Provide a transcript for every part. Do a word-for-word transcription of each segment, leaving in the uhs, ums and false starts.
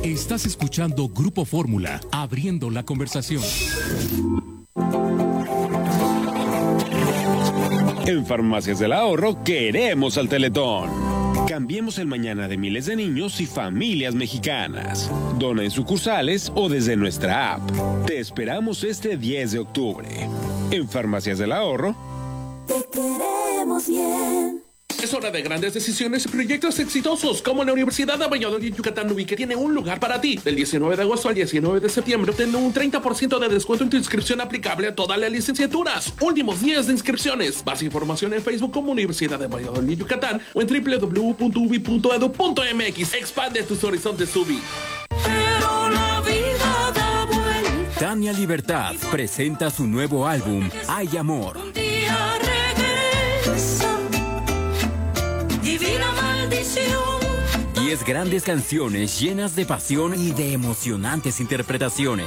Estás escuchando Grupo Fórmula, abriendo la conversación. En Farmacias del Ahorro queremos al Teletón. Cambiemos el mañana de miles de niños y familias mexicanas. Dona en sucursales o desde nuestra app. Te esperamos este diez de octubre. En Farmacias del Ahorro. Te queremos bien. Es hora de grandes decisiones y proyectos exitosos, como la Universidad de Valladolid Yucatán U B I, que tiene un lugar para ti. Del diecinueve de agosto al diecinueve de septiembre, obtén un treinta por ciento de descuento en tu inscripción aplicable a todas las licenciaturas. Últimos días de inscripciones. Más información en Facebook como Universidad de Valladolid Yucatán o en doble u doble u doble u punto u b i punto edu punto m x. Expande tus horizontes, U B I. Pero la vida da vuelta. Tania Libertad presenta su nuevo álbum, Hay Amor. Un día regresa. Divina maldición. Diez grandes canciones llenas de pasión y de emocionantes interpretaciones.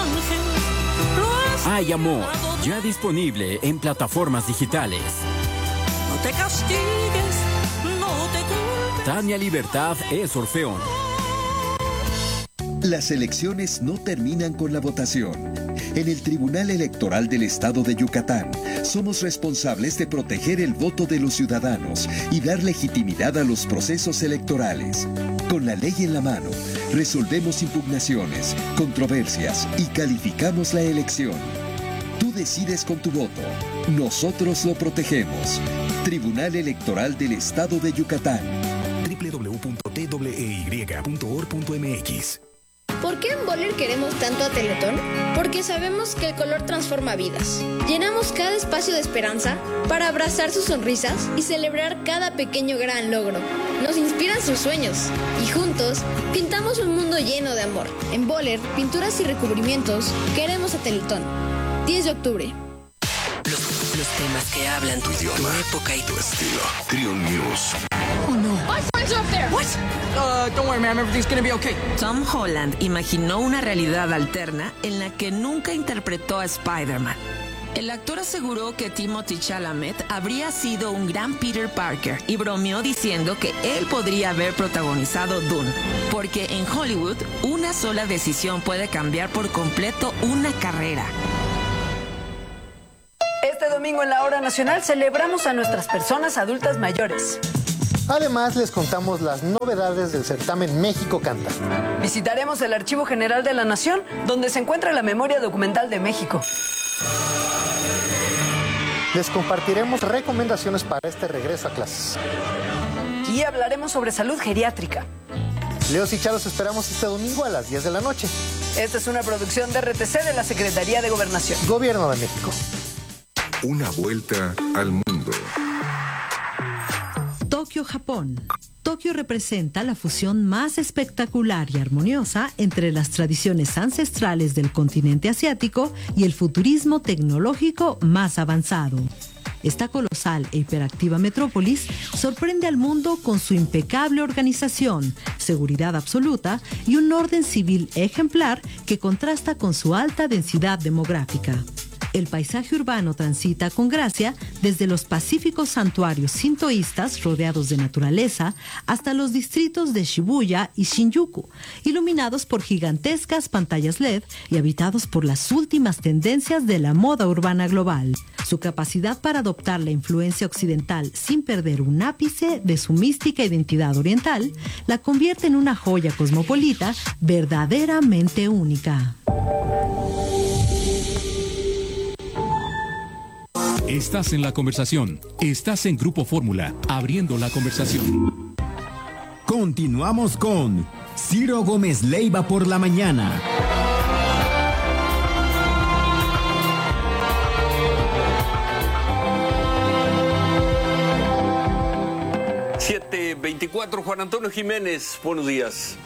Hay Amor, ya disponible en plataformas digitales. No te castigues, no te culpes. Tania Libertad es Orfeón. Las elecciones no terminan con la votación. En el Tribunal Electoral del Estado de Yucatán, somos responsables de proteger el voto de los ciudadanos y dar legitimidad a los procesos electorales. Con la ley en la mano, resolvemos impugnaciones, controversias y calificamos la elección. Tú decides con tu voto. Nosotros lo protegemos. Tribunal Electoral del Estado de Yucatán. doble u doble u doble u punto t w e y punto org punto m x. ¿Por qué en Boller queremos tanto a Teletón? Porque sabemos que el color transforma vidas. Llenamos cada espacio de esperanza para abrazar sus sonrisas y celebrar cada pequeño gran logro. Nos inspiran sus sueños y juntos pintamos un mundo lleno de amor. En Boller, pinturas y recubrimientos, queremos a Teletón. diez de octubre. Los, los temas que hablan tu idioma, tu época y tu estilo. Trio News. Oh no. My friends are up there. What? Uh, don't worry, ma'am. Everything's gonna be okay. Tom Holland imaginó una realidad alterna en la que nunca interpretó a Spider-Man. El actor aseguró que Timothée Chalamet habría sido un gran Peter Parker y bromeó diciendo que él podría haber protagonizado Dune, porque en Hollywood una sola decisión puede cambiar por completo una carrera. Este domingo en la Hora Nacional celebramos a nuestras personas adultas mayores. Además, les contamos las novedades del certamen México Canta. Visitaremos el Archivo General de la Nación, donde se encuentra la memoria documental de México. Les compartiremos recomendaciones para este regreso a clases. Y hablaremos sobre salud geriátrica. Leos y Charos esperamos este domingo a las diez de la noche. Esta es una producción de R T C de la Secretaría de Gobernación. Gobierno de México. Una vuelta al mundo. Tokio, Japón. Tokio representa la fusión más espectacular y armoniosa entre las tradiciones ancestrales del continente asiático y el futurismo tecnológico más avanzado. Esta colosal e hiperactiva metrópolis sorprende al mundo con su impecable organización, seguridad absoluta y un orden civil ejemplar que contrasta con su alta densidad demográfica. El paisaje urbano transita con gracia desde los pacíficos santuarios sintoístas rodeados de naturaleza hasta los distritos de Shibuya y Shinjuku, iluminados por gigantescas pantallas L E D y habitados por las últimas tendencias de la moda urbana global. Su capacidad para adoptar la influencia occidental sin perder un ápice de su mística identidad oriental la convierte en una joya cosmopolita verdaderamente única. Estás en la conversación. Estás en Grupo Fórmula, abriendo la conversación. Continuamos con Ciro Gómez Leiva por la mañana. siete veinticuatro, Juan Antonio Jiménez, buenos días.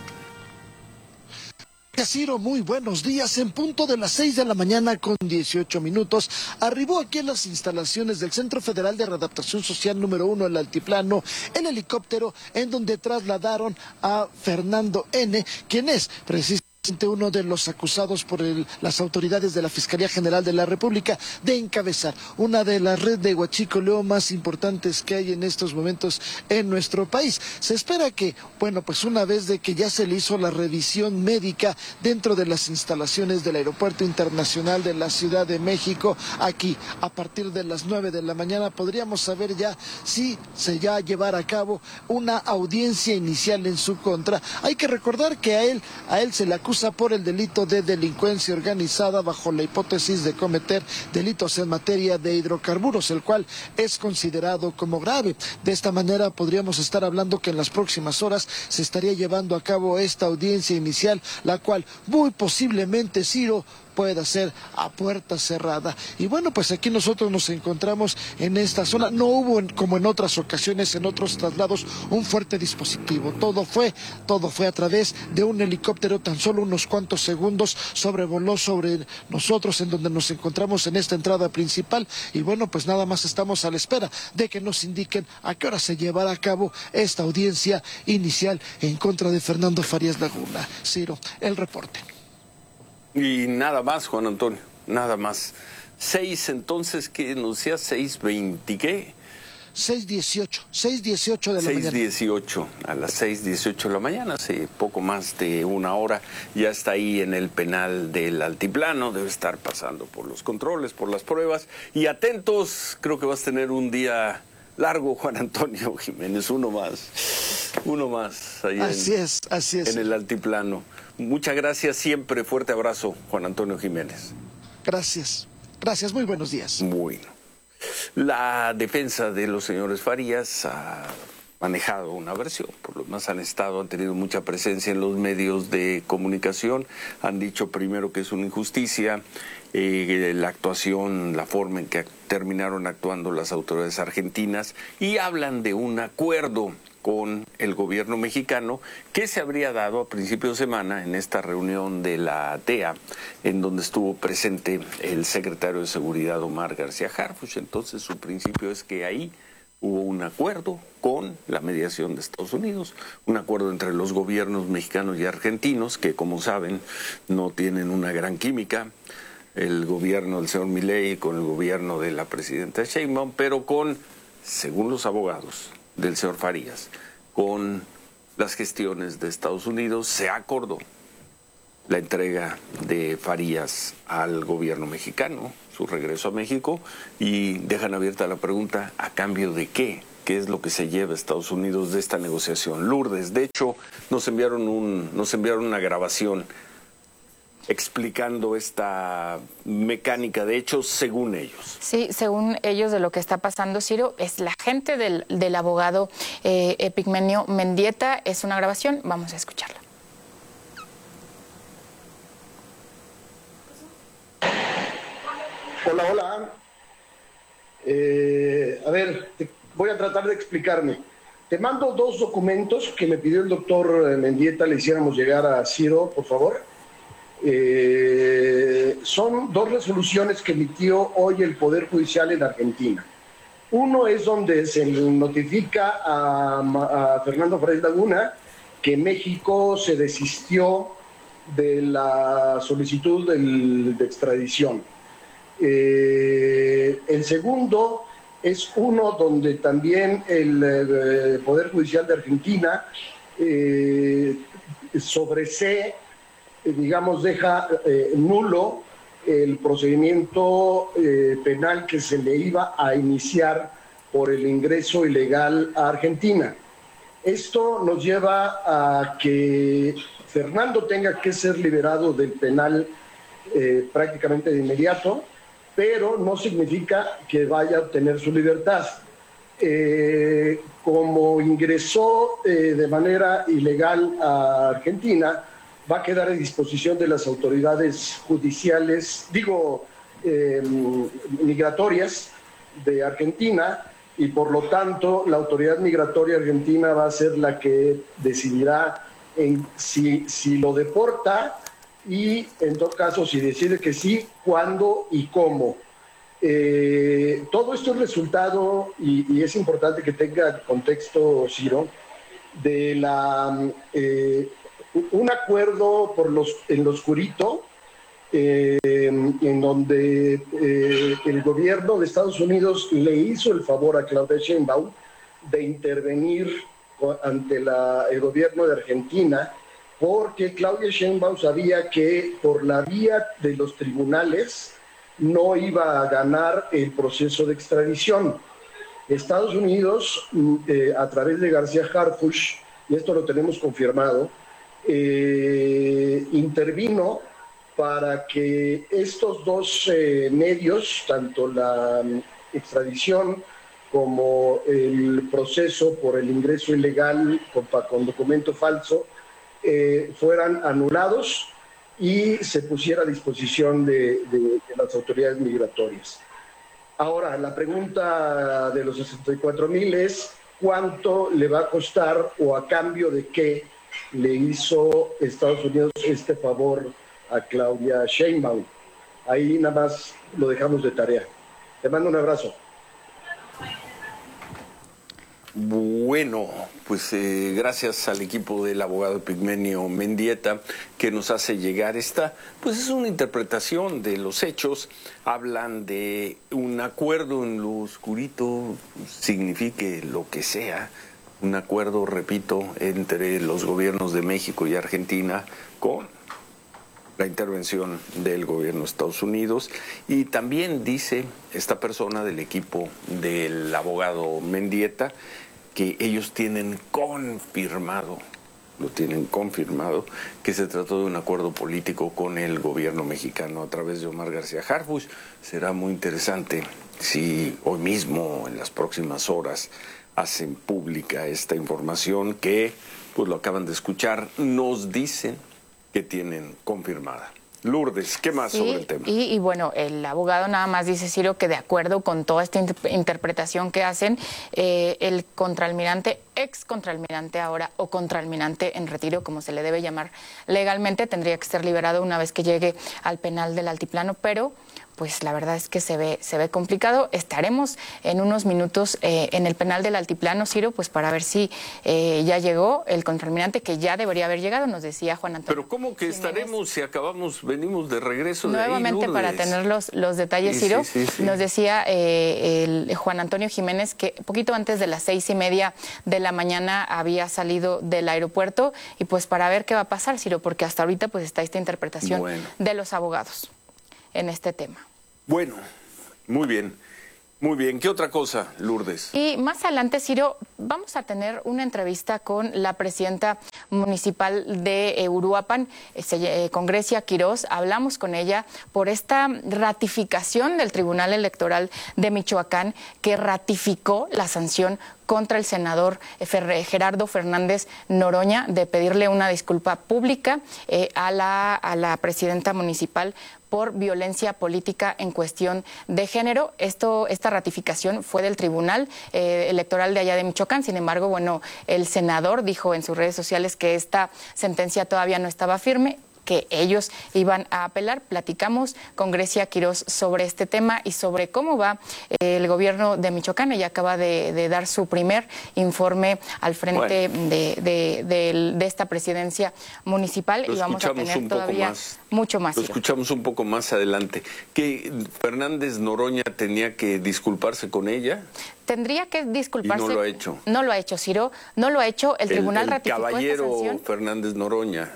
Ciro, muy buenos días. En punto de las seis de la mañana con dieciocho minutos, arribó aquí en las instalaciones del Centro Federal de Readaptación Social número uno, el Altiplano, el helicóptero en donde trasladaron a Fernando N., quien es precisamente uno de los acusados por el, las autoridades de la Fiscalía General de la República de encabezar una de las redes de huachicoleo más importantes que hay en estos momentos en nuestro país. Se espera que, bueno, pues una vez de que ya se le hizo la revisión médica dentro de las instalaciones del Aeropuerto Internacional de la Ciudad de México, aquí a partir de las nueve de la mañana podríamos saber ya si se ya llevará a cabo una audiencia inicial en su contra. Hay que recordar que a él, a él se le acusa por el delito de delincuencia organizada bajo la hipótesis de cometer delitos en materia de hidrocarburos, el cual es considerado como grave. De esta manera podríamos estar hablando que en las próximas horas se estaría llevando a cabo esta audiencia inicial, la cual muy posiblemente, Ciro, pueda ser a puerta cerrada. Y bueno, pues aquí nosotros nos encontramos en esta zona. No hubo, como en otras ocasiones, en otros traslados, un fuerte dispositivo. Todo fue, todo fue a través de un helicóptero. Tan solo unos cuantos segundos sobrevoló sobre nosotros, en donde nos encontramos en esta entrada principal. Y bueno, pues nada más estamos a la espera de que nos indiquen a qué hora se llevará a cabo esta audiencia inicial en contra de Fernando Farías Laguna. Ciro, el reporte. Y nada más, Juan Antonio, nada más. Seis, entonces, ¿qué nos decía? Seis veinte, ¿qué? Seis dieciocho, seis dieciocho de la mañana. Seis dieciocho, a las seis dieciocho de la mañana, hace poco más de una hora, ya está ahí en el penal del Altiplano, debe estar pasando por los controles, por las pruebas. Y atentos, creo que vas a tener un día largo, Juan Antonio Jiménez, uno más, uno más. Ahí así en, es, así es. En el Altiplano. Muchas gracias, siempre fuerte abrazo, Juan Antonio Jiménez. Gracias, gracias, muy buenos días. Bueno, la defensa de los señores Farías ha manejado una versión, por lo más han estado, han tenido mucha presencia en los medios de comunicación, han dicho primero que es una injusticia, eh, la actuación, la forma en que terminaron actuando las autoridades argentinas, y hablan de un acuerdo con el gobierno mexicano que se habría dado a principios de semana en esta reunión de la D E A, en donde estuvo presente el secretario de Seguridad Omar García Harfuch. Entonces su principio es que ahí hubo un acuerdo con la mediación de Estados Unidos, un acuerdo entre los gobiernos mexicanos y argentinos que, como saben, no tienen una gran química, el gobierno del señor Milei con el gobierno de la presidenta Sheinbaum, pero con, según los abogados del señor Farías, con las gestiones de Estados Unidos, se acordó la entrega de Farías al gobierno mexicano, su regreso a México, y dejan abierta la pregunta, ¿a cambio de qué? ¿Qué es lo que se lleva a Estados Unidos de esta negociación? Lourdes, de hecho, nos enviaron, un, nos enviaron una grabación explicando esta mecánica, de hecho, según ellos. Sí, según ellos, de lo que está pasando, Ciro, es la gente del, del abogado eh, Epigmenio Mendieta. Es una grabación, vamos a escucharla. Hola, hola. Eh, a ver, te, voy a tratar de explicarme. Te mando dos documentos que me pidió el doctor Mendieta le hiciéramos llegar a Ciro, por favor. Eh, son dos resoluciones que emitió hoy el Poder Judicial en Argentina. Uno es donde se notifica a, a Fernando Farías Laguna que México se desistió de la solicitud del, de extradición. Eh, el segundo es uno donde también el eh, Poder Judicial de Argentina eh, sobresee, digamos, deja eh, nulo el procedimiento eh, penal que se le iba a iniciar por el ingreso ilegal a Argentina. Esto nos lleva a que Fernando tenga que ser liberado del penal eh, prácticamente de inmediato, pero no significa que vaya a obtener su libertad. Eh, como ingresó eh, de manera ilegal a Argentina, va a quedar a disposición de las autoridades judiciales, digo, eh, migratorias de Argentina, y por lo tanto la autoridad migratoria argentina va a ser la que decidirá en si, si lo deporta y, en todo caso, si decide que sí, cuándo y cómo. Eh, todo esto es resultado, y, y es importante que tenga contexto, Ciro, de la... Eh, un acuerdo por los, en lo oscurito, eh, en donde eh, el gobierno de Estados Unidos le hizo el favor a Claudia Sheinbaum de intervenir ante la, el gobierno de Argentina, porque Claudia Sheinbaum sabía que por la vía de los tribunales no iba a ganar el proceso de extradición. Estados Unidos, eh, a través de García Harfuch, y esto lo tenemos confirmado, eh, intervino para que estos dos eh, medios, tanto la extradición como el proceso por el ingreso ilegal con, con documento falso, eh, fueran anulados y se pusiera a disposición de, de, de las autoridades migratorias. Ahora, la pregunta de los sesenta y cuatro mil es cuánto le va a costar o a cambio de qué le hizo Estados Unidos este favor a Claudia Sheinbaum. Ahí nada más lo dejamos de tarea. Te mando un abrazo. Bueno, pues eh, gracias al equipo del abogado Epigmenio Mendieta que nos hace llegar esta, pues es una interpretación de los hechos. Hablan de un acuerdo en lo oscurito, signifique lo que sea, un acuerdo, repito, entre los gobiernos de México y Argentina con la intervención del gobierno de Estados Unidos, y también dice esta persona del equipo del abogado Mendieta que ellos tienen confirmado, lo tienen confirmado, que se trató de un acuerdo político con el gobierno mexicano a través de Omar García Harfuch. Será muy interesante si hoy mismo, en las próximas horas, hacen pública esta información que, pues lo acaban de escuchar, nos dicen que tienen confirmada. Lourdes, ¿qué más sí, sobre el tema? Y, y bueno, el abogado nada más dice, Ciro, que de acuerdo con toda esta inter interpretación que hacen, eh, el contraalmirante, ex contraalmirante ahora, o contraalmirante en retiro, como se le debe llamar legalmente, tendría que ser liberado una vez que llegue al penal del Altiplano, pero pues la verdad es que se ve, se ve complicado. Estaremos en unos minutos eh, en el penal del Altiplano, Ciro, pues para ver si eh, ya llegó el contraalmirante, que ya debería haber llegado, nos decía Juan Antonio. Pero ¿cómo que estaremos si acabamos, venimos de regreso de Nuevamente, ahí, para tener los, los detalles, sí, Ciro, sí, sí, sí. nos decía eh, el Juan Antonio Jiménez que poquito antes de las seis y media de la mañana había salido del aeropuerto, y pues para ver qué va a pasar, Ciro, porque hasta ahorita pues está esta interpretación bueno. de los abogados en este tema. Bueno, muy bien, muy bien. ¿Qué otra cosa, Lourdes? Y más adelante, Ciro, vamos a tener una entrevista con la presidenta municipal de eh, Uruapan, eh, con Grecia Quiroz. Hablamos con ella por esta ratificación del Tribunal Electoral de Michoacán, que ratificó la sanción contra el senador Gerardo Fernández Noroña de pedirle una disculpa pública eh, a, la, a la presidenta municipal por violencia política en cuestión de género. Esto, esta ratificación fue del Tribunal eh, Electoral de allá de Michoacán. Sin embargo, bueno, el senador dijo en sus redes sociales que esta sentencia todavía no estaba firme, que ellos iban a apelar. Platicamos con Grecia Quiroz sobre este tema y sobre cómo va el gobierno de Michoacán. Ella acaba de, de dar su primer informe al frente bueno. de, de, de, de esta presidencia municipal, Lo y vamos a tener todavía más, mucho más. Lo escuchamos un poco más adelante. ¿Que Fernández Noroña tenía que disculparse con ella? Tendría que disculparse. Y no lo ha hecho. No lo ha hecho, Ciro. No lo ha hecho. El, el tribunal el ratificó caballero esta sanción. Fernández Noroña.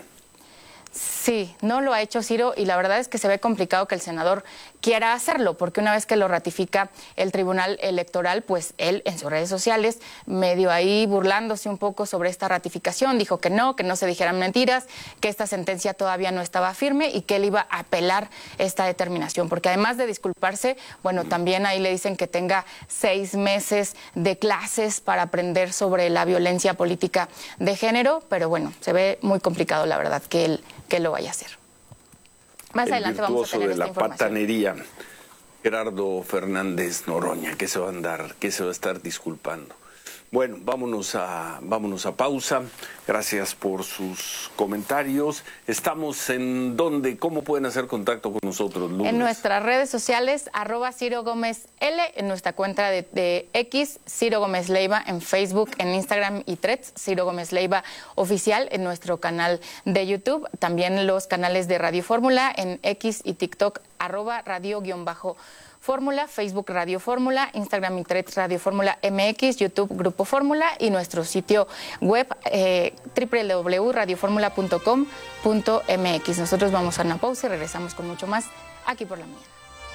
Sí, no lo ha hecho, Ciro, y la verdad es que se ve complicado que el senador quiera hacerlo, porque una vez que lo ratifica el Tribunal Electoral, pues él en sus redes sociales, medio ahí burlándose un poco sobre esta ratificación, dijo que no, que no se dijeran mentiras, que esta sentencia todavía no estaba firme y que él iba a apelar esta determinación, porque además de disculparse, bueno, también ahí le dicen que tenga seis meses de clases para aprender sobre la violencia política de género, pero bueno, se ve muy complicado, la verdad, que él que lo vaya a hacer. Más el adelante vamos a tener de esta la información. patanería, Gerardo Fernández Noroña, que se va a andar, que se va a estar disculpando. Bueno, vámonos a, vámonos a pausa. Gracias por sus comentarios. Estamos en donde, ¿cómo pueden hacer contacto con nosotros, Lourdes? En nuestras redes sociales, arroba Ciro Gómez L, en nuestra cuenta de, de X, Ciro Gómez Leiva, en Facebook, en Instagram y Threads, Ciro Gómez Leiva Oficial, en nuestro canal de YouTube, también los canales de Radio Fórmula, en X y TikTok, arroba radio-bajo Fórmula, Facebook Radio Fórmula, Instagram y Threads Radio Fórmula M X, YouTube Grupo Fórmula y nuestro sitio web eh, doble u doble u doble u punto radio fórmula punto com punto m x. Nosotros vamos a una pausa y regresamos con mucho más aquí por la mañana.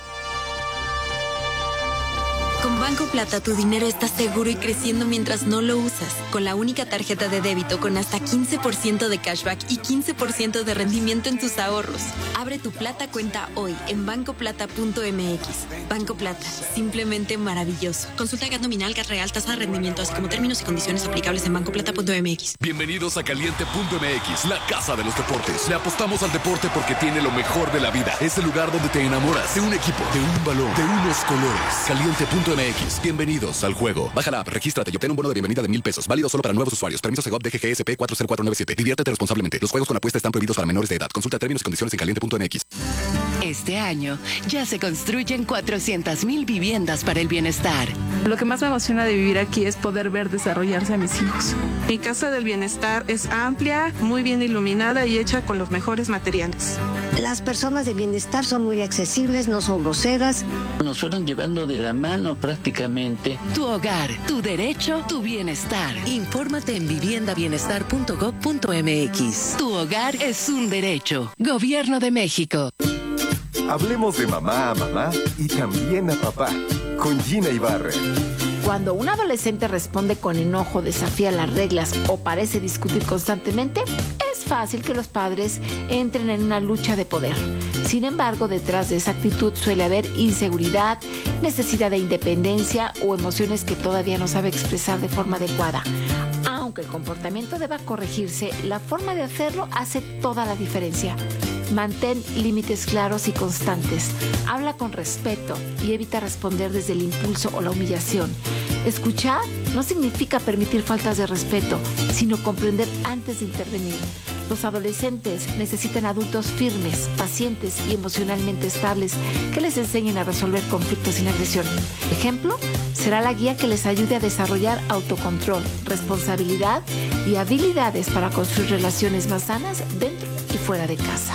Con Banco Plata tu dinero está seguro y creciendo mientras no lo usas. Con la única tarjeta de débito con hasta quince por ciento de cashback y quince por ciento de rendimiento en tus ahorros. Abre tu Plata cuenta hoy en banco plata punto m x. Banco Plata, simplemente maravilloso. Consulta G A T nominal, G A T real, tasa de rendimiento, así como términos y condiciones aplicables en banco plata punto m x. Bienvenidos a Caliente punto m x, la casa de los deportes. Le apostamos al deporte porque tiene lo mejor de la vida. Es el lugar donde te enamoras de un equipo, de un balón, de unos colores. Caliente punto m x. Bienvenidos al juego. Baja la app, regístrate y obtén un bono de bienvenida de mil pesos. Válido solo para nuevos usuarios. Permiso Segov D G G S P cuatro cero cuatro nueve siete. Diviértete responsablemente. Los juegos con apuesta están prohibidos para menores de edad. Consulta términos y condiciones en caliente punto m x. Este año ya se construyen cuatrocientas mil viviendas para el bienestar. Lo que más me emociona de vivir aquí es poder ver desarrollarse a mis hijos. Mi casa del bienestar es amplia, muy bien iluminada y hecha con los mejores materiales. Las personas de bienestar son muy accesibles, no son groseras. Nos fueron llevando de la mano prácticamente. Tu hogar, tu derecho, tu bienestar. Infórmate en vivienda bienestar punto gob punto m x. Tu hogar es un derecho. Gobierno de México. Hablemos de mamá a mamá y también a papá, con Gina Ibarra. Cuando un adolescente responde con enojo, desafía las reglas o parece discutir constantemente, es fácil que los padres entren en una lucha de poder. Sin embargo, detrás de esa actitud suele haber inseguridad, necesidad de independencia o emociones que todavía no sabe expresar de forma adecuada. Aunque el comportamiento deba corregirse, la forma de hacerlo hace toda la diferencia. Mantén límites claros y constantes. Habla con respeto y evita responder desde el impulso o la humillación. Escuchar no significa permitir faltas de respeto, sino comprender antes de intervenir. Los adolescentes necesitan adultos firmes, pacientes y emocionalmente estables que les enseñen a resolver conflictos sin agresión. Ejemplo, será la guía que les ayude a desarrollar autocontrol, responsabilidad y habilidades para construir relaciones más sanas dentro y fuera de casa.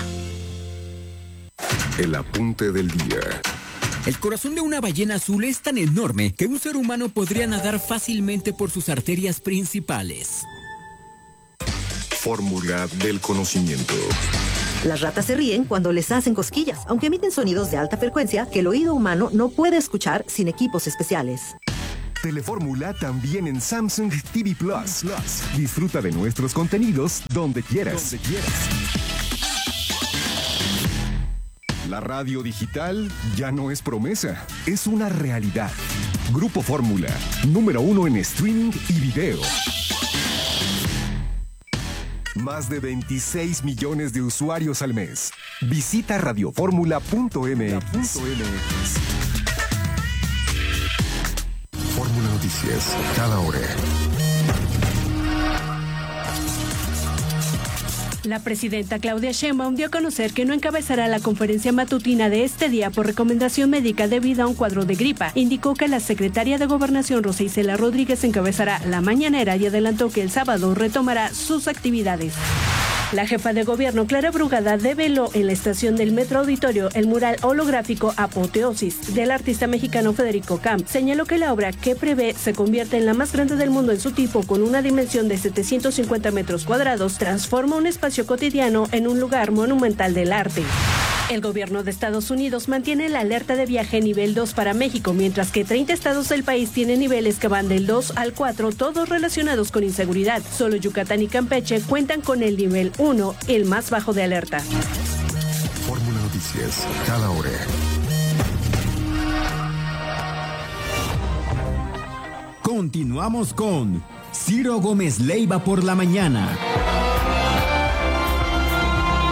El apunte del día. El corazón de una ballena azul es tan enorme que un ser humano podría nadar fácilmente por sus arterias principales. Fórmula del conocimiento. Las ratas se ríen cuando les hacen cosquillas, aunque emiten sonidos de alta frecuencia que el oído humano no puede escuchar sin equipos especiales. Telefórmula también en Samsung T V Plus. Disfruta de nuestros contenidos donde quieras. Donde quieras. La radio digital ya no es promesa, es una realidad. Grupo Fórmula, número uno en streaming y video. Más de veintiséis millones de usuarios al mes. Visita radio fórmula punto m x. Fórmula Noticias, cada hora. La presidenta Claudia Sheinbaum dio a conocer que no encabezará la conferencia matutina de este día por recomendación médica debido a un cuadro de gripa. Indicó que la secretaria de Gobernación, Rosa Isela Rodríguez, encabezará la mañanera y adelantó que el sábado retomará sus actividades. La jefa de gobierno, Clara Brugada, develó en la estación del Metro Auditorio el mural holográfico Apoteosis del artista mexicano Federico Camp. Señaló que la obra, que prevé se convierte en la más grande del mundo en su tipo con una dimensión de setecientos cincuenta metros cuadrados, transforma un espacio cotidiano en un lugar monumental del arte. El gobierno de Estados Unidos mantiene la alerta de viaje nivel dos para México, mientras que treinta estados del país tienen niveles que van del dos al cuatro, todos relacionados con inseguridad. Solo Yucatán y Campeche cuentan con el nivel uno, el más bajo de alerta. Fórmula Noticias, cada hora. Continuamos con Ciro Gómez Leiva por la mañana.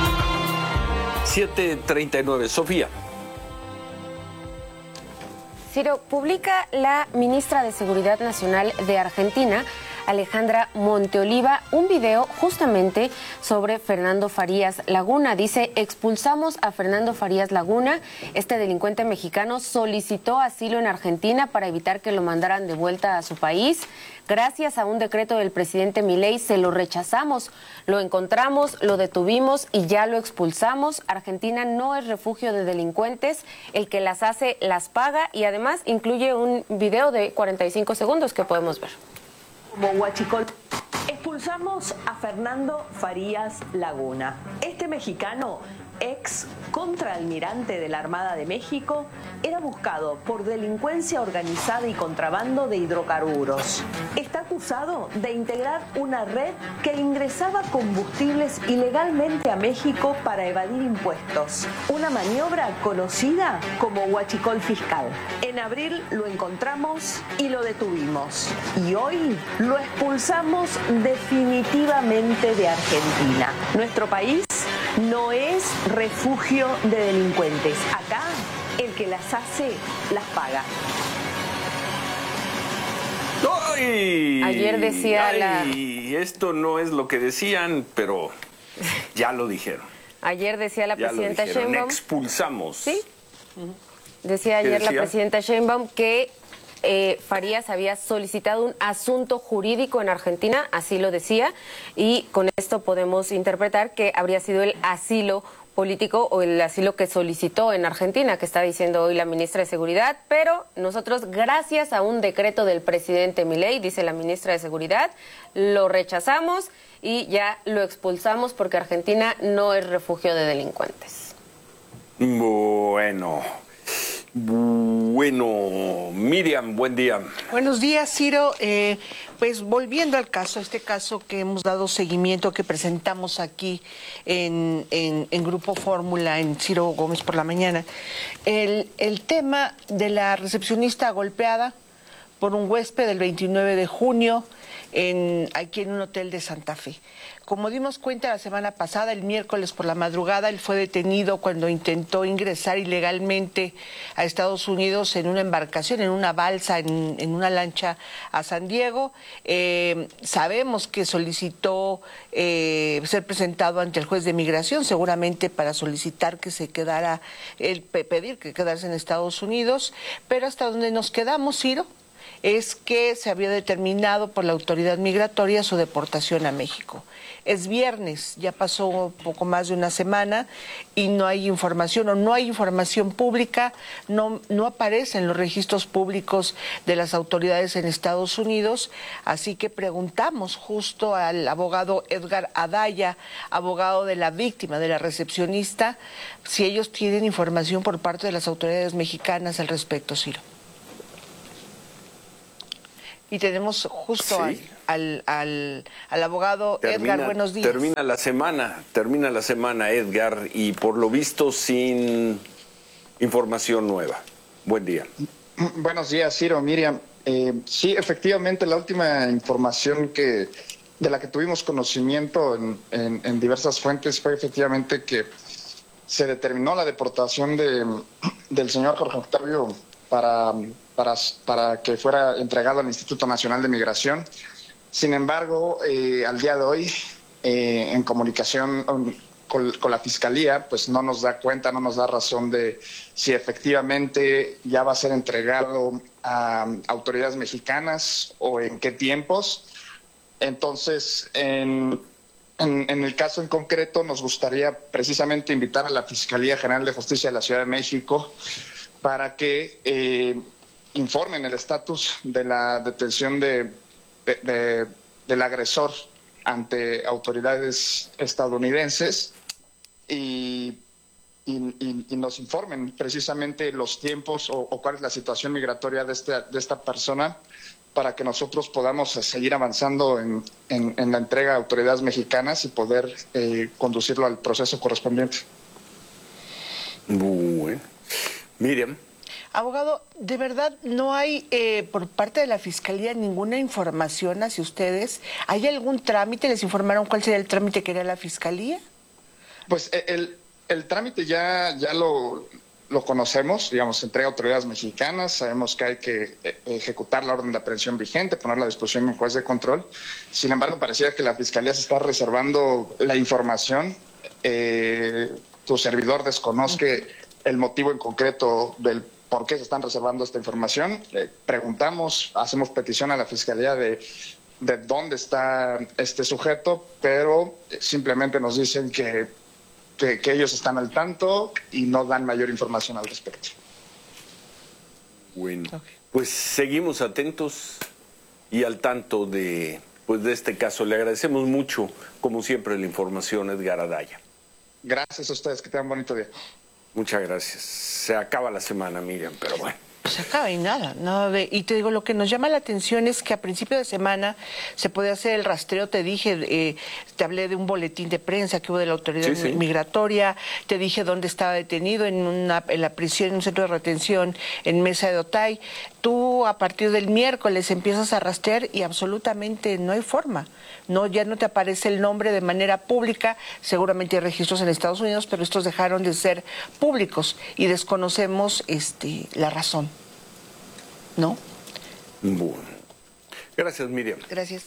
siete treinta y nueve, Sofía. Ciro, publica la ministra de Seguridad Nacional de Argentina, Alejandra Monteoliva, un video justamente sobre Fernando Farías Laguna. Dice, expulsamos a Fernando Farías Laguna. Este delincuente mexicano solicitó asilo en Argentina para evitar que lo mandaran de vuelta a su país. Gracias a un decreto del presidente Milei se lo rechazamos, lo encontramos, lo detuvimos y ya lo expulsamos. Argentina no es refugio de delincuentes, el que las hace las paga, y además incluye un video de cuarenta y cinco segundos que podemos ver. Como huachicol, expulsamos a Fernando Farías Laguna. Este mexicano, ex contraalmirante de la Armada de México, era buscado por delincuencia organizada y contrabando de hidrocarburos. Está acusado de integrar una red que ingresaba combustibles ilegalmente a México para evadir impuestos. Una maniobra conocida como huachicol fiscal. En abril lo encontramos y lo detuvimos. Y hoy lo expulsamos definitivamente de Argentina. Nuestro país no es refugio de delincuentes. Acá, el que las hace, las paga. ¡Ay! Ayer decía Ay, la... Esto no es lo que decían, pero ya lo dijeron. Ayer decía la ya presidenta lo dijeron. Sheinbaum... Expulsamos. Sí. Decía ayer decía? la presidenta Sheinbaum que eh, Farías había solicitado un asunto jurídico en Argentina, así lo decía, y con esto podemos interpretar que habría sido el asilo político o el asilo que solicitó en Argentina, que está diciendo hoy la ministra de Seguridad, pero nosotros, gracias a un decreto del presidente Milei, dice la ministra de Seguridad, lo rechazamos y ya lo expulsamos porque Argentina no es refugio de delincuentes. Bueno, bueno, Miriam, buen día. Buenos días, Ciro. Eh, pues volviendo al caso, este caso que hemos dado seguimiento, que presentamos aquí en, en, en Grupo Fórmula, en Ciro Gómez por la mañana, el, el tema de la recepcionista golpeada por un huésped el veintinueve de junio en, aquí en un hotel de Santa Fe. Como dimos cuenta la semana pasada, el miércoles por la madrugada, él fue detenido cuando intentó ingresar ilegalmente a Estados Unidos en una embarcación, en una balsa, en, en una lancha a San Diego. Eh, sabemos que solicitó eh, ser presentado ante el juez de migración, seguramente para solicitar que se quedara, el, pedir que quedarse en Estados Unidos, pero hasta donde nos quedamos, Ciro, es que se había determinado por la autoridad migratoria su deportación a México. Es viernes, ya pasó poco más de una semana y no hay información o no hay información pública, no, no aparece en los registros públicos de las autoridades en Estados Unidos, así que preguntamos justo al abogado Edgar Adaya, abogado de la víctima, de la recepcionista, si ellos tienen información por parte de las autoridades mexicanas al respecto, Ciro. Y tenemos justo sí. al, al, al abogado termina, Edgar, buenos días. Termina la semana, termina la semana, Edgar, y por lo visto sin información nueva. Buen día. Buenos días, Ciro, Miriam. Eh, sí, efectivamente, la última información que de la que tuvimos conocimiento en, en, en diversas fuentes fue efectivamente que se determinó la deportación de, del señor Jorge Octavio para... Para, para que fuera entregado al Instituto Nacional de Migración. Sin embargo, eh, al día de hoy, eh, en comunicación con, con la Fiscalía, pues no nos da cuenta, no nos da razón de si efectivamente ya va a ser entregado a autoridades mexicanas o en qué tiempos. Entonces, en, en, en el caso en concreto, nos gustaría precisamente invitar a la Fiscalía General de Justicia de la Ciudad de México para que eh, informen el estatus de la detención de, de, de, del agresor ante autoridades estadounidenses y, y, y, y nos informen precisamente los tiempos o, o cuál es la situación migratoria de, este, de esta persona para que nosotros podamos seguir avanzando en, en, en la entrega a autoridades mexicanas y poder eh, conducirlo al proceso correspondiente. Bueno. Miriam. Abogado, ¿de verdad no hay eh, por parte de la Fiscalía ninguna información hacia ustedes? ¿Hay algún trámite? ¿Les informaron cuál sería el trámite que haría la Fiscalía? Pues el, el trámite ya, ya lo, lo conocemos, digamos, entrega a autoridades mexicanas, sabemos que hay que ejecutar la orden de aprehensión vigente, ponerla a disposición en juez de control. Sin embargo, parecía que la Fiscalía se está reservando la información. Eh, tu servidor desconoce el motivo en concreto del por qué se están reservando esta información. Eh, preguntamos, hacemos petición a la Fiscalía de, de dónde está este sujeto, pero simplemente nos dicen que, que, que ellos están al tanto y no dan mayor información al respecto. Bueno, pues seguimos atentos y al tanto de, pues de este caso. Le agradecemos mucho, como siempre, la información, Edgar Adaya. Gracias a ustedes, que tengan bonito día. Muchas gracias. Se acaba la semana, Miriam, pero bueno. Se acaba y nada, nada de, y te digo, lo que nos llama la atención es que a principio de semana se puede hacer el rastreo. Te dije, eh, te hablé de un boletín de prensa que hubo de la autoridad sí, sí. migratoria, te dije dónde estaba detenido, en una en la prisión, en un centro de retención en Mesa de Otay. Tú a partir del miércoles empiezas a rastrear y absolutamente no hay forma. No, ya no te aparece el nombre de manera pública. Seguramente hay registros en Estados Unidos, pero estos dejaron de ser públicos y desconocemos este, la razón. ¿No? Bueno. Gracias, Miriam. Gracias.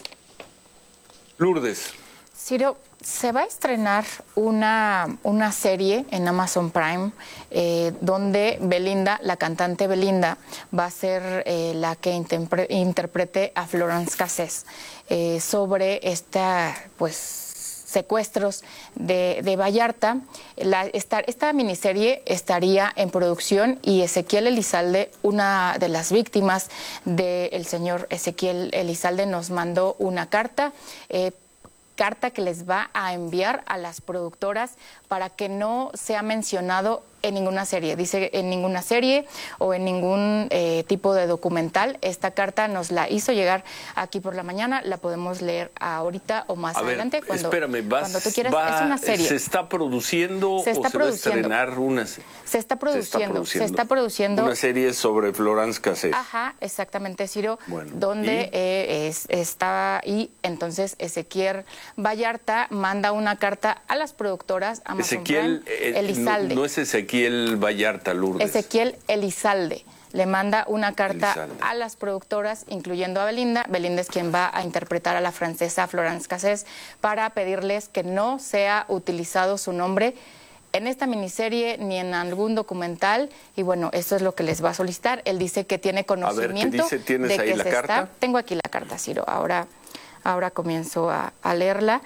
Lourdes. Ciro, se va a estrenar una, una serie en Amazon Prime eh, donde Belinda, la cantante Belinda, va a ser eh, la que interpre, interprete a Florence Cassés eh, sobre esta, pues, secuestros de, de Vallarta. La, esta, esta miniserie estaría en producción y Ezequiel Elizalde, una de las víctimas del señor Ezequiel Elizalde, nos mandó una carta, eh, carta que les va a enviar a las productoras para que no sea mencionado en ninguna serie. Dice en ninguna serie o en ningún eh, tipo de documental. Esta carta nos la hizo llegar aquí por la mañana. La podemos leer ahorita o más a adelante. Ver, cuando, espérame, vas, cuando tú quieras. Va, es una serie. ¿Se está produciendo se está o se produciendo. va a estrenar una serie? Se está produciendo. Se está produciendo. Se está produciendo. Una serie sobre Florence Cassés. Ajá, exactamente, Ciro. Bueno, donde eh, es, está y entonces Ezequiel Vallarta manda una carta a las productoras Amazon Ezequiel Prime, eh, Elizalde. No, no es Ezequiel Vallarta, Lourdes. Ezequiel Elizalde le manda una carta Elizalde. a las productoras, incluyendo a Belinda. Belinda es quien va a interpretar a la francesa Florence Cassés, para pedirles que no sea utilizado su nombre en esta miniserie ni en algún documental. Y bueno, eso es lo que les va a solicitar. Él dice que tiene conocimiento. A ver, ¿qué dice? ¿Tienes de ahí que la se carta? Está... Tengo aquí la carta, Ciro. Ahora, ahora comienzo a, a leerla.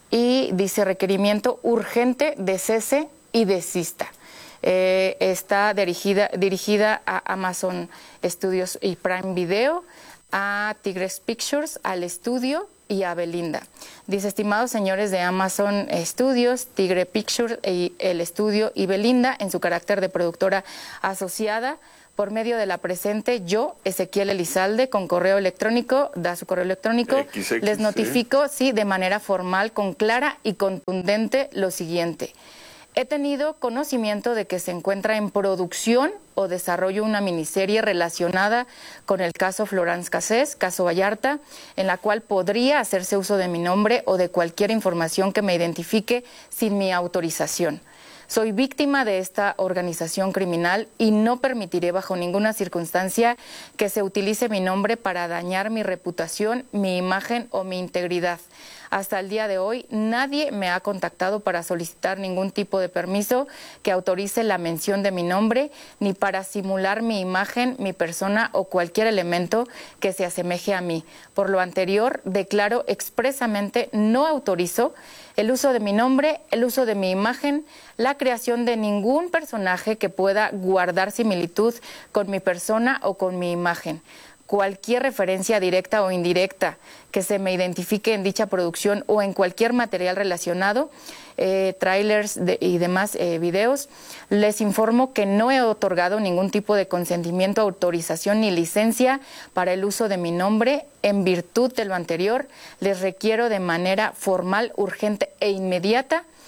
Y dice: requerimiento urgente de cese y desista. Eh, está dirigida, dirigida a Amazon Studios y Prime Video, a Tigres Pictures, al estudio y a Belinda. Dice: estimados señores de Amazon Studios, Tigre Pictures, y el estudio y Belinda, en su carácter de productora asociada, por medio de la presente, yo, Ezequiel Elizalde, con correo electrónico, da su correo electrónico, X X, les notifico, sí, de manera formal, con clara y contundente, lo siguiente. He tenido conocimiento de que se encuentra en producción o desarrollo una miniserie relacionada con el caso Florence Cassés, caso Vallarta, en la cual podría hacerse uso de mi nombre o de cualquier información que me identifique sin mi autorización. Soy víctima de esta organización criminal y no permitiré bajo ninguna circunstancia que se utilice mi nombre para dañar mi reputación, mi imagen o mi integridad. Hasta el día de hoy, nadie me ha contactado para solicitar ningún tipo de permiso que autorice la mención de mi nombre, ni para simular mi imagen, mi persona o cualquier elemento que se asemeje a mí. Por lo anterior, declaro expresamente no autorizo el uso de mi nombre, el uso de mi imagen, la creación de ningún personaje que pueda guardar similitud con mi persona o con mi imagen. Cualquier referencia directa o indirecta que se me identifique en dicha producción o en cualquier material relacionado, eh, trailers de, y demás eh, videos, les informo que no he otorgado ningún tipo de consentimiento, autorización ni licencia para el uso de mi nombre. En virtud de lo anterior, les requiero de manera formal, urgente e inmediata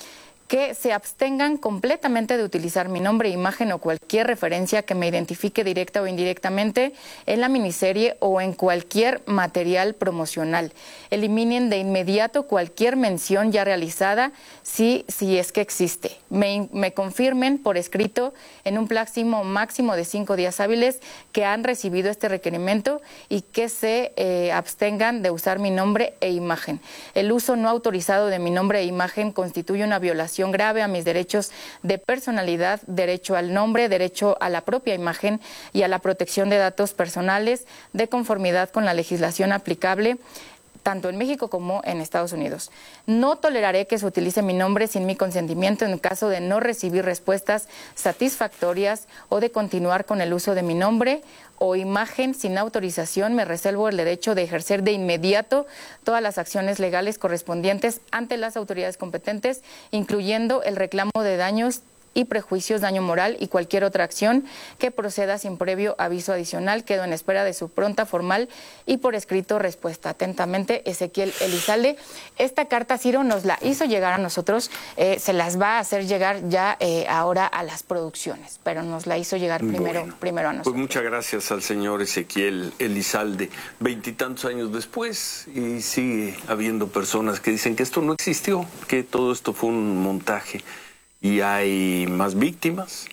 que se abstengan completamente de utilizar mi nombre, imagen o cualquier referencia que me identifique directa o indirectamente en la miniserie o en cualquier material promocional. Eliminen de inmediato cualquier mención ya realizada si, si es que existe. Me, me confirmen por escrito en un máximo, máximo de cinco días hábiles que han recibido este requerimiento y que se eh, abstengan de usar mi nombre e imagen. El uso no autorizado de mi nombre e imagen constituye una violación grave a mis derechos de personalidad, derecho al nombre, derecho a la propia imagen y a la protección de datos personales de conformidad con la legislación aplicable tanto en México como en Estados Unidos. No toleraré que se utilice mi nombre sin mi consentimiento en caso de no recibir respuestas satisfactorias o de continuar con el uso de mi nombre o imagen sin autorización. Me reservo el derecho de ejercer de inmediato todas las acciones legales correspondientes ante las autoridades competentes, incluyendo el reclamo de daños y prejuicios, daño moral y cualquier otra acción que proceda sin previo aviso adicional. Quedo en espera de su pronta, formal y por escrito respuesta. Atentamente, Ezequiel Elizalde. Esta carta, Ciro, nos la hizo llegar a nosotros, eh, se las va a hacer llegar ya eh, ahora a las producciones, pero nos la hizo llegar primero, bueno, primero a nosotros. Pues muchas gracias al señor Ezequiel Elizalde. Veintitantos años después y sigue habiendo personas que dicen que esto no existió, que todo esto fue un montaje. Y hay más víctimas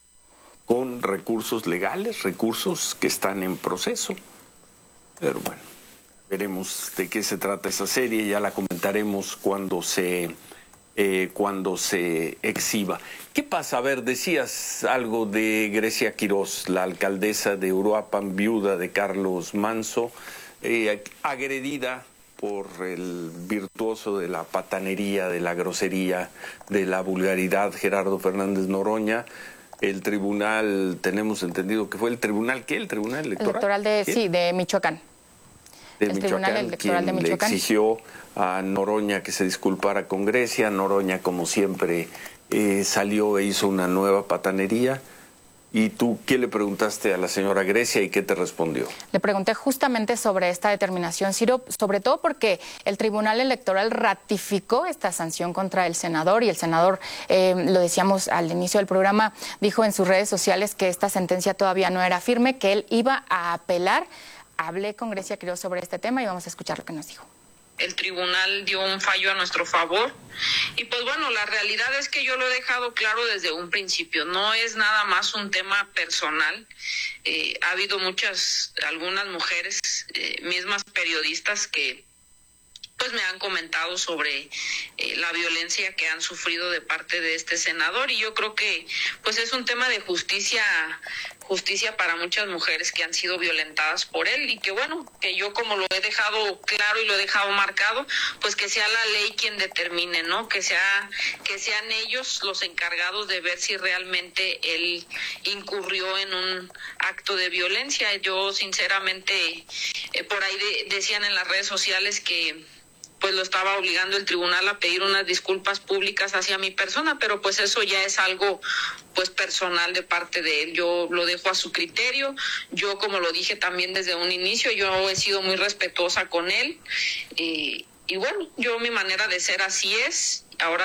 con recursos legales, recursos que están en proceso. Pero bueno, veremos de qué se trata esa serie, ya la comentaremos cuando se, eh, cuando se exhiba. ¿Qué pasa? A ver, decías algo de Grecia Quirós, la alcaldesa de Uruapan, viuda de Carlos Manso, eh, agredida por el virtuoso de la patanería, de la grosería, de la vulgaridad, Gerardo Fernández Noroña. El tribunal, tenemos entendido que fue el tribunal, ¿qué? El tribunal electoral. Electoral de, ¿Qué? sí, de Michoacán. De el Michoacán, tribunal electoral quien de Michoacán. le exigió a Noroña que se disculpara con Grecia. Noroña, como siempre, eh, salió e hizo una nueva patanería. ¿Y tú qué le preguntaste a la señora Grecia y qué te respondió? Le pregunté justamente sobre esta determinación, Ciro, sobre todo porque el Tribunal Electoral ratificó esta sanción contra el senador y el senador, eh, lo decíamos al inicio del programa, dijo en sus redes sociales que esta sentencia todavía no era firme, que él iba a apelar. Hablé con Grecia Quirós sobre este tema y vamos a escuchar lo que nos dijo. El tribunal dio un fallo a nuestro favor y pues bueno, la realidad es que yo lo he dejado claro desde un principio, no es nada más un tema personal. Eh, ha habido muchas, algunas mujeres, eh, mismas periodistas que pues me han comentado sobre eh, la violencia que han sufrido de parte de este senador y yo creo que pues es un tema de justicia justicia para muchas mujeres que han sido violentadas por él y que bueno, que yo como lo he dejado claro y lo he dejado marcado, pues que sea la ley quien determine, ¿no? Que sea que sean ellos los encargados de ver si realmente él incurrió en un acto de violencia. Yo sinceramente eh, por ahí de, decían en las redes sociales que pues lo estaba obligando el tribunal a pedir unas disculpas públicas hacia mi persona, pero pues eso ya es algo pues personal de parte de él. Yo lo dejo a su criterio. Yo, como lo dije también desde un inicio, yo he sido muy respetuosa con él. Y, y bueno, yo mi manera de ser así es. Ahora